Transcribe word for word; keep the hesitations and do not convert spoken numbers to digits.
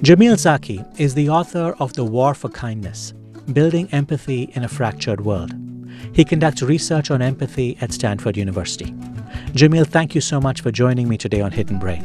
Jamil Zaki is the author of The War for Kindness: Building Empathy in a Fractured World. He conducts research on empathy at Stanford University. Jamil, thank you so much for joining me today on Hidden Brain.